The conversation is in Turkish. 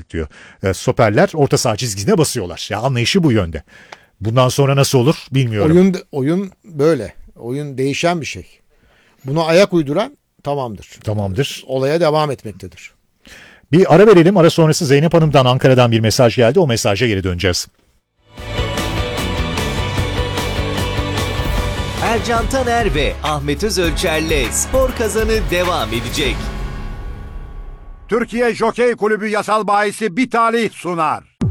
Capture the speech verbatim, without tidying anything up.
olacak diyor. E, stoperler orta saha çizgisine basıyorlar. Ya anlayışı bu yönde. Bundan sonra nasıl olur bilmiyorum. Oyun oyun böyle. Oyun değişen bir şey. Buna ayak uyduran tamamdır. Tamamdır. Olaya devam etmektedir. Bir ara verelim. Ara sonrası Zeynep Hanım'dan Ankara'dan bir mesaj geldi. O mesaja geri döneceğiz. Ercan Taner ve Ahmet Özölçer'le Spor Kazanı devam edecek. Türkiye Jokey Kulübü Yasal Bayisi Bir Talih sunar.